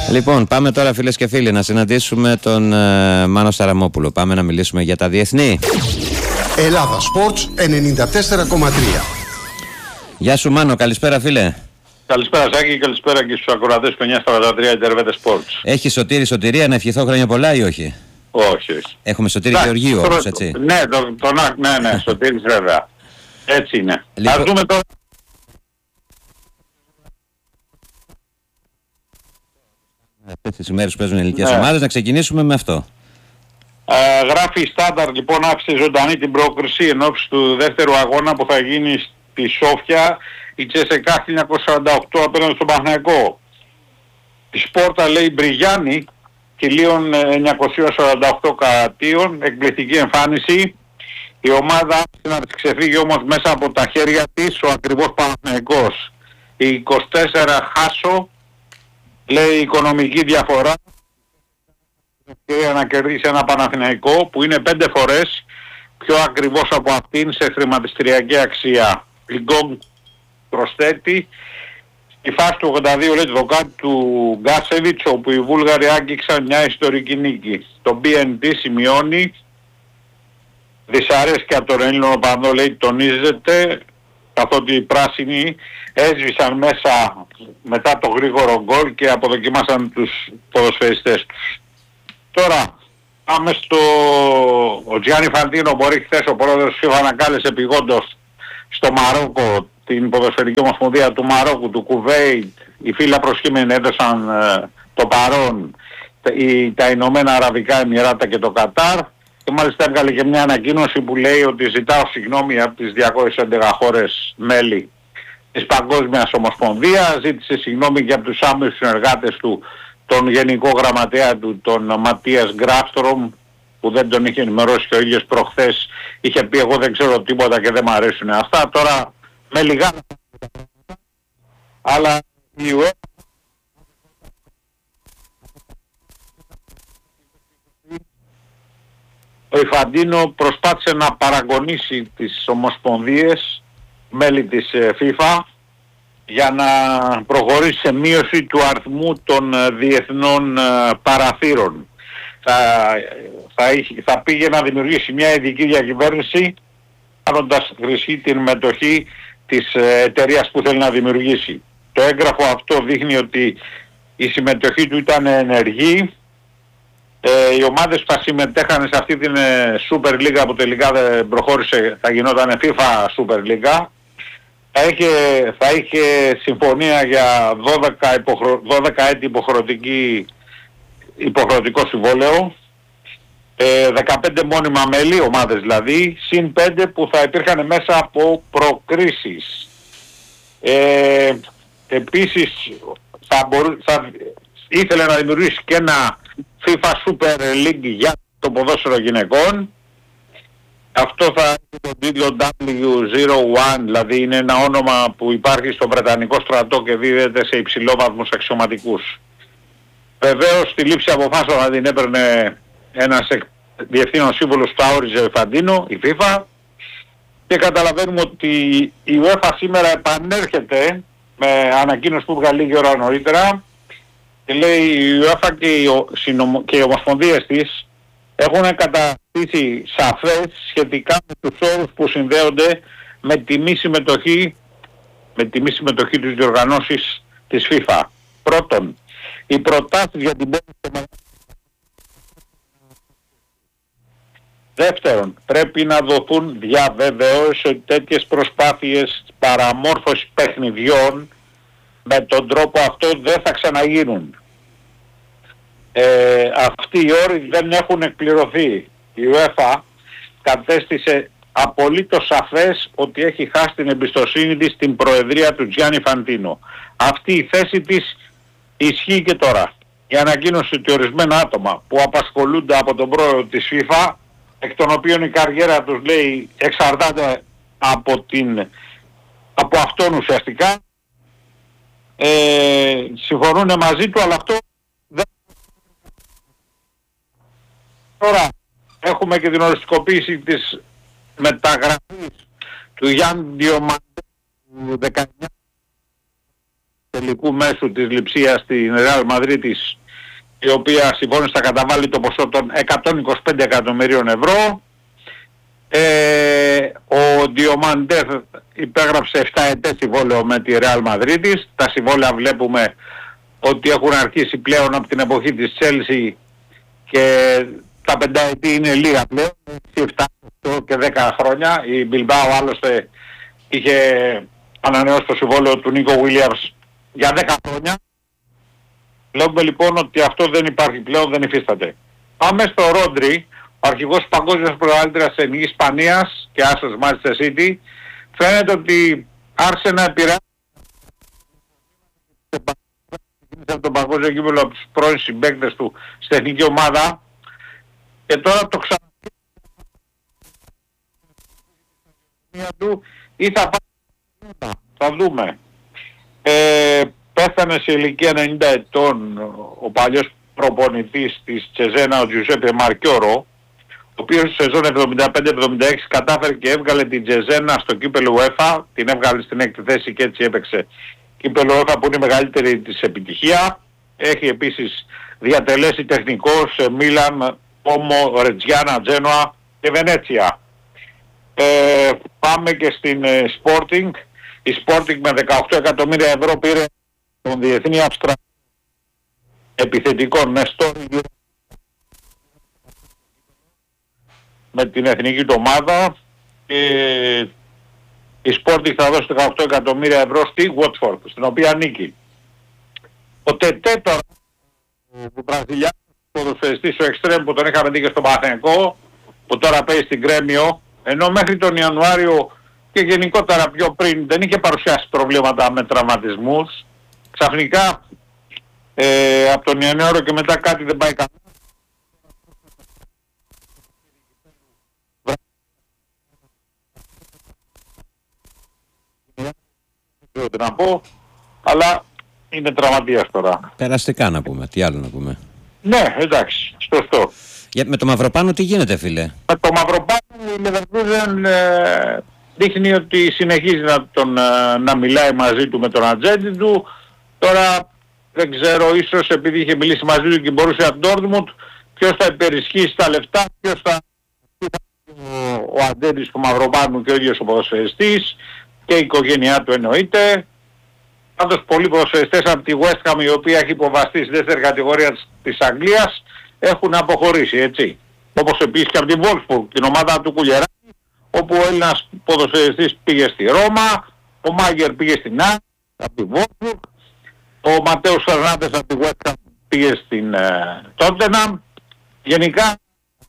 Λοιπόν, πάμε τώρα φίλες και φίλοι να συναντήσουμε τον Μάνο Σαραμόπουλο. Πάμε να μιλήσουμε για τα διεθνή. Ελλάδα Sports 94,3. Γεια σου Μάνο, καλησπέρα φίλε. Καλησπέρα Σάκη, καλησπέρα και στους ακροατές του 943 Ιντερβέτε Sports. Έχει σωτηρία να ευχηθώ χρόνια πολλά ή όχι? Όχι. Έχουμε Σωτήρη Γεωργίου όμως, έτσι. Ναι, Σωτήρης βέβαια. Έτσι είναι. Λοιπόν, ας δούμε τώρα. Αυτές τις ημέρες που παίζουν ελληνικές ομάδες, να ξεκινήσουμε με αυτό. Γράφει η Στάνταρ λοιπόν, άφησε ζωντανή την πρόκριση εν ώψη του δεύτερου αγώνα που θα γίνει στη Σόφια, η Τσεσεκά 1948 απέναντι στον Παναθηναϊκό. Η Σπόρτα λέει Μπριγιάννη 1948 κατοίων, εκπληκτική εμφάνιση. Η ομάδα άρχισε να της ξεφύγει όμως μέσα από τα χέρια της ο ακριβώς Παναθηναϊκός. Η 24 Χάσο λέει οικονομική διαφορά και να κερδίσει ένα Παναθηναϊκό που είναι 5 φορές πιο ακριβώς από αυτήν σε χρηματιστηριακή αξία. Η Γκόγκ προσθέτει η φάση του 82 λέει το δοκάτι του Γκάσεβιτς, όπου οι Βούλγαροι άγγιξαν μια ιστορική νίκη. Το BND σημειώνει δυσαρέσκεια από τον Έλληνο οπαδό, λέει τονίζεται, καθότι οι πράσινοι έσβησαν μέσα μετά το γρήγορο γκολ και αποδοκιμάσαν τους ποδοσφαιριστές τους. Τώρα πάμε ο Τζιάννι Φαντίνο, μπορεί χθες ο πρόεδρος FIFA να κάλεσε επειγόντως στο Μαρόκο την ποδοσφαιρική ομοσπονδία του Μαρόκου, του Κουβέιτ. Οι φίλοι προσκύμενοι έδωσαν το παρόν τα Ηνωμένα Αραβικά Εμιράτα και το Κατάρ, και μάλιστα έβγαλε και μια ανακοίνωση που λέει ότι ζητάω συγγνώμη από τις 211 χώρες μέλη της Παγκόσμιας Ομοσπονδίας, ζήτησε συγγνώμη και από τους άμεσους συνεργάτες του, τον Γενικό Γραμματέα του, τον Ματίας Γκράφστρομ, που δεν τον είχε ενημερώσει και ο ίδιος προχθές είχε πει εγώ δεν ξέρω τίποτα και δεν μου αρέσουν αυτά. Τώρα με λιγά αλλά η UEFA ο Ιφαντίνο προσπάθησε να παραγωνίσει τις ομοσπονδίες μέλη της FIFA για να προχωρήσει σε μείωση του αριθμού των διεθνών παραθύρων. Θα πήγε να δημιουργήσει μια ειδική διακυβέρνηση κάνοντας χρηστή την μετοχή της εταιρείας που θέλει να δημιουργήσει. Το έγγραφο αυτό δείχνει ότι η συμμετοχή του ήταν ενεργή. Οι ομάδες που θα συμμετέχανε σε αυτή την Super League που τελικά δεν προχώρησε, θα γινόταν FIFA Super League, θα είχε συμφωνία για 12 έτη υποχρεωτικό συμβόλαιο, 15 μόνιμα μέλη, ομάδες δηλαδή, συν 5 που θα υπήρχαν μέσα από προκρίσεις. Επίσης θα ήθελε να δημιουργήσει και ένα FIFA Super League για το ποδόσφαιρο γυναικών. Αυτό θα έχει τον τίτλο W01, δηλαδή είναι ένα όνομα που υπάρχει στο Βρετανικό στρατό και δίδεται σε υψηλόβαθμους αξιωματικούς. Βεβαίως στη λήψη αποφάσεων θα την έπαιρνε ένας διευθύνων σύμβουλος που θα όριζε ο Ιφαντίνο, η FIFA, και καταλαβαίνουμε ότι η UEFA σήμερα επανέρχεται με ανακοίνωση που βγάλει λίγη ώρα νωρίτερα και λέει η UEFA και οι ομοσπονδίες της έχουν καταστήσει σαφές σχετικά με τους όρους που συνδέονται με τη μη συμμετοχή της διοργανώσης της FIFA. Πρώτον, οι προτάσεις για την πώληση. Δεύτερον, πρέπει να δοθούν διαβεβαιώσεις ότι τέτοιες προσπάθειες παραμόρφωσης παιχνιδιών με τον τρόπο αυτό δεν θα ξαναγίνουν. Αυτοί οι όροι δεν έχουν εκπληρωθεί. Η UEFA κατέστησε απολύτως σαφές ότι έχει χάσει την εμπιστοσύνη της στην προεδρία του Τζιάννι Φαντίνο. Αυτή η θέση της ισχύει και τώρα. Η ανακοίνωση ότι ορισμένα άτομα που απασχολούνται από τον πρόεδρο της FIFA, εκ των οποίων η καριέρα τους λέει εξαρτάται από αυτόν ουσιαστικά, συμφωνούν μαζί του, αλλά αυτό δεν... Τώρα έχουμε και την οριστικοποίηση της μεταγραφής του Γιάννη Διομαντέ του 19 τελικού μέσου της Λειψίας στην Ρεάλ Μαδρίτης, η οποία συμφώνησε να καταβάλει το ποσό των 125 εκατομμυρίων ευρώ. Ο Διομαντέ υπέγραψε 7 ετές συμβόλαιο με τη Ρεάλ Μαδρίτης. Τα συμβόλαια βλέπουμε ότι έχουν αρχίσει πλέον από την εποχή της Τσέλσι και τα πενταετή είναι λίγα πλέον, 7 και 10 χρόνια. Η Μπιλμπάο άλλωστε είχε ανανεώσει το συμβόλαιο του Νίκο Βίλιαμς για 10 χρόνια. Βλέπουμε λοιπόν ότι αυτό δεν υπάρχει πλέον, δεν υφίσταται. Πάμε στο Ρόντρι, ο αρχηγός της παγκόσμιας πρωταθλήτριας της Εθνικής Ισπανίας και άσος Manchester City. Φαίνεται ότι άρχισε να επηρεάζει από τον παγκόσμιο κύπελλο από τους πρώην συμπαίκτες του στην εθνική ομάδα και τώρα το του ή θα πάει, θα δούμε. Πέθανε σε ηλικία 90 ετών ο παλιός προπονητής της Τσεζένα, ο Τζιουσέπε Μαρκιόρο, ο οποίος στη σεζόν 75-76 κατάφερε και έβγαλε την Τσεζένα στο κύπελλο UEFA, την έβγαλε στην έκτη θέση και έτσι έπαιξε κύπελλο UEFA που είναι η μεγαλύτερη της επιτυχία. Έχει επίσης διατελέσει τεχνικός σε Μίλαν, Όμο, Ρετζιάνα, Τζένοα και Βενέτσια. Πάμε και στην Sporting. Η Sporting με 18 εκατομμύρια ευρώ πήρε τον διεθνή Αυστραλία επιθετικό Νεστόρι με την εθνική του ομάδα. Η Sporting θα δώσει 18 εκατομμύρια ευρώ στη Watford, στην οποία νίκη. Ο Τετέ τώρα, ο Βραζιλιάνος ποδοσφαιριστής, ο Εξτρέμ που τον είχαμε δει και στο Παναθηναϊκό, που τώρα παίζει στην Κρέμιο, ενώ μέχρι τον Ιανουάριο και γενικότερα πιο πριν δεν είχε παρουσιάσει προβλήματα με τραυματισμούς, ξαφνικά από τον Ιανουάριο και μετά κάτι δεν πάει καλά. Να πω, αλλά είναι τραυματίας τώρα. Περαστικά να πούμε, τι άλλο να πούμε. Ναι, εντάξει, σωστό. Με το Μαυροπάνο τι γίνεται, φίλε? Με το Μαυροπάνο η Leverkusen δείχνει ότι συνεχίζει να μιλάει μαζί του με τον ατζέντη του. Τώρα δεν ξέρω, ίσως επειδή είχε μιλήσει μαζί του και μπορούσε από Ντόρτμουντ, ποιος θα υπερισχύσει τα λεφτά, ποιος θα... Ο ατζέντης του Μαυροπάνου και ο ίδιος ο ποδοσφαιριστής και η οικογένειά του εννοείται. Πάντως πολλοί ποδοσφαιριστές από τη West Ham, η οποία έχει υποβαστεί στη δεύτερη κατηγορία της Αγγλίας, έχουν αποχωρήσει, έτσι. Όπως επίσης και από τη Wolfsburg, την ομάδα του Κουλιεράκη, όπου ο Έλληνας ποδοσφαιριστής πήγε στη Ρώμα, ο Μάγκερ πήγε στην Άκη, από τη Wolfsburg, ο Ματέος Φερνάντες από τη West Ham πήγε στην Tottenham. Γενικά,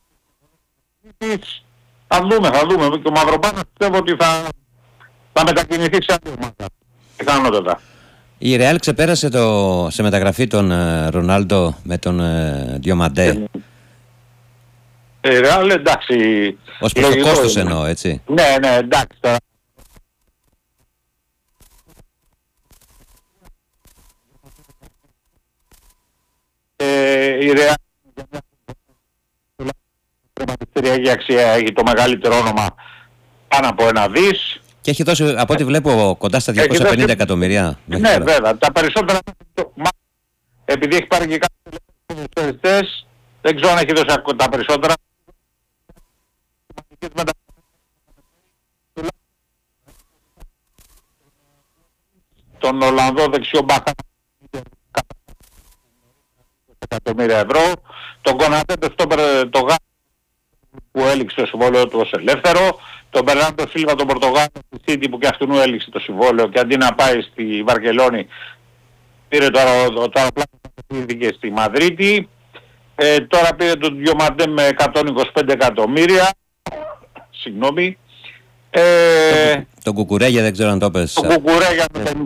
θα δούμε. Και ο Μαυροπάνος πιστεύω ότι θα μετακινηθεί σε άλλη ομάδα. Πιθανότατα. Η Ρεάλ ξεπέρασε σε μεταγραφή τον Ρονάλντο με τον Διομαντέ. Η Ρεάλ εντάξει. Ως προς το κόστος εννοώ, έτσι. Ναι, εντάξει. Η Ρεάλ η αξία έχει το μεγαλύτερο όνομα πάνω από 1 δις. Και έχει δώσει, από ό,τι βλέπω, κοντά στα 250 εκατομμυρία. Ναι, βέβαια. Τα περισσότερα, επειδή έχει πάρει και κάποιους ποδοσφαιριστές, δεν ξέρω αν έχει δώσει τα περισσότερα. Τον Ολλανδό δεξιό μπάκα εκατομμύρια ευρώ. Τον Κονατέ το Γάλλο που έληξε το συμβόλαιο του ως ελεύθερο. Τον Μπερνάντο Σίλβα τον Πορτογάλο στη City που και αυτού έληξε το συμβόλαιο και αντί να πάει στη Βαρκελόνη πήρε τώρα πλάνα στη Μαδρίτη. Τώρα πήρε τον Διομαντέ με 125 εκατομμύρια. Συγγνώμη. Τον Κουκουρέγια δεν ξέρω αν το πες. Τον Κουκουρέγια με 50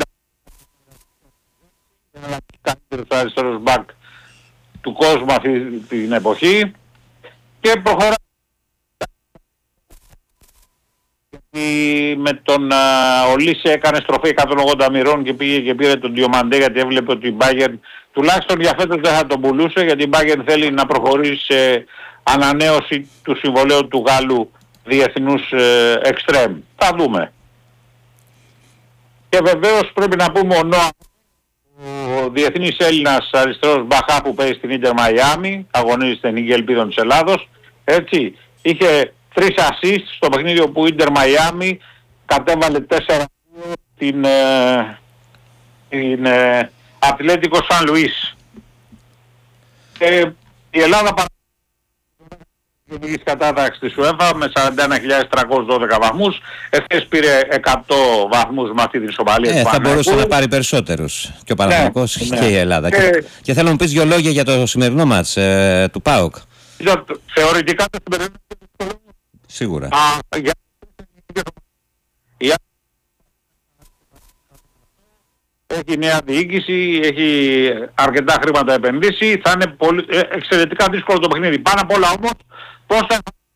καλύτερος αριστερός μπακ του κόσμου αυτή την εποχή. Και προχωρά με τον Ολύσε έκανε στροφή 180 μοιρών και πήγε και πήρε τον Διομαντέ, γιατί έβλεπε ότι η Bayern τουλάχιστον για φέτος δεν θα τον πουλούσε, γιατί η Bayern θέλει να προχωρήσει σε ανανέωση του συμβολέου του Γάλλου διεθνούς εξτρέμ. Θα δούμε. Και βεβαίως πρέπει να πούμε ο Νόα ο διεθνής Έλληνας αριστερός Μπαχά που παίζει στην Ίντερ Μαϊάμι, αγωνίζεται στην Εθνική Ελπίδων της Ελλάδος, έτσι, είχε 3 assist στο παιχνίδι όπου η Ίντερ Μαϊάμι κατέβαλε 4 την Ατλέτικο Σαν Λουίς. Η Ελλάδα γενικής κατάταξη της UEFA με 41.312 βαθμούς. Εχθές πήρε 100 βαθμούς με αυτή την ισοπαλία του θα Παναθηναϊκού. μπορούσε να πάρει περισσότερους και ο Παναθηναϊκός και η Ελλάδα. Και θέλω να μου πεις 2 λόγια για το σημερινό μάτς του ΠΑΟΚ. Θεωρητικά το σημερινό Σίγουρα. έχει νέα διοίκηση, έχει αρκετά χρήματα επενδύσει, θα είναι πολύ, εξαιρετικά δύσκολο το παιχνίδι. Πάνω απ' όλα όμως, πώς θα...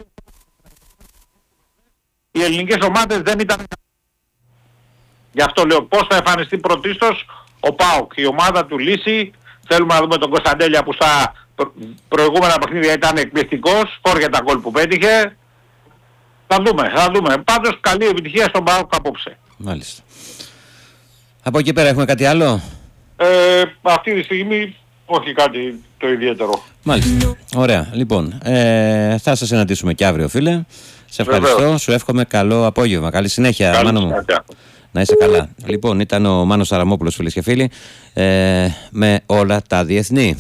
Οι ελληνικές ομάδες δεν ήταν... Γι' αυτό λέω πώς θα εμφανιστεί πρωτίστως ο ΠΑΟΚ, η ομάδα του Λύση. Θέλουμε να δούμε τον Κωνσταντέλια που στα προηγούμενα παιχνίδια ήταν εκπληκτικός, φόρια τα γκολ που πέτυχε. Θα δούμε. Πάντως καλή επιτυχία στον ΠΑΟΚ απόψε. Μάλιστα. Από εκεί πέρα έχουμε κάτι άλλο? Αυτή τη στιγμή όχι κάτι το ιδιαίτερο. Μάλιστα. Ωραία. Λοιπόν, θα σας συναντήσουμε και αύριο, φίλε. Σε ευχαριστώ. Βεβαίως. Σου εύχομαι καλό απόγευμα. Καλή συνέχεια, Μάνο μου. Να είσαι καλά. Λοιπόν, ήταν ο Μάνος Σαραμόπουλος, φίλες και φίλοι, με όλα τα διεθνή.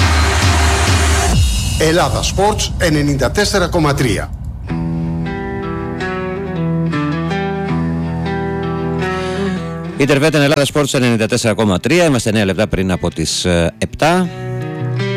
Ελλάδα Sports 94,3. Η Τερβέτεν Ελλάδα Sports 94,3. Είμαστε 9 λεπτά πριν από τις 7.